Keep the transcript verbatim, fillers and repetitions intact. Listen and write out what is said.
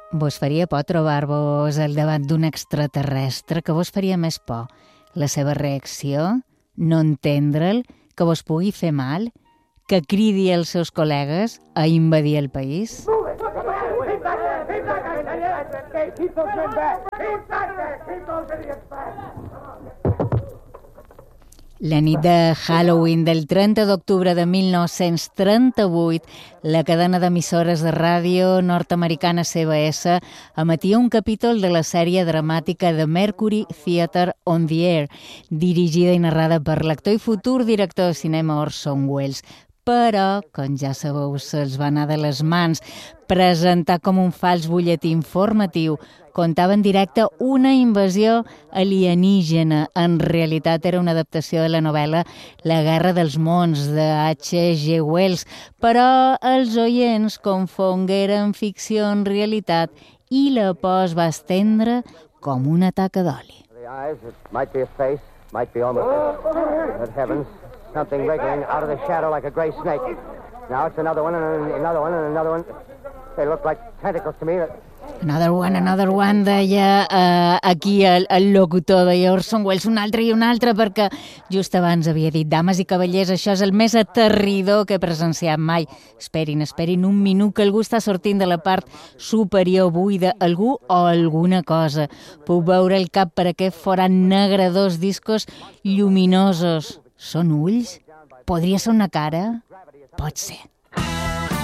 Vos faria por trobar-vos al davant d'un extraterrestre? Que vos faria més por? La seva reacció? No entendre'l? Que vos pugui fer mal? Que cridi els seus col·legues a invadir el país? La nit de Halloween del trenta d'octubre de mil nou-cents trenta-vuit, la cadena d'emissores de ràdio nord-americana C B S emetia un capítol de la sèrie dramàtica The Mercury Theatre on the Air, dirigida i narrada per l'actor i futur director de cinema Orson Welles. Però, com ja sabeu, se'ls va anar de les mans. Presentar com un fals butlletí informatiu, contava en directe una invasió alienígena. En realitat era una adaptació de la novel·la La guerra dels mons, de H G Wells, però els oients confongueren ficció en realitat i la por es va estendre com una taca d'oli. Something wriggling out of the shadow like a gray snake. Now it's another one and another one and another one. They look like tentacles to me. Another one, another one, deia uh, aquí el, el locutor, deia Orson Welles, un altre i un altre, perquè just abans havia dit, dames i cavallers, això és el més aterridor que he presenciat mai. Esperin, esperin un minut, que algú està sortint de la part superior buida, algú o alguna cosa. Puc veure el cap per aquest forat negre, dos discos lluminosos. Són ulls? Podria ser una cara? Pot ser.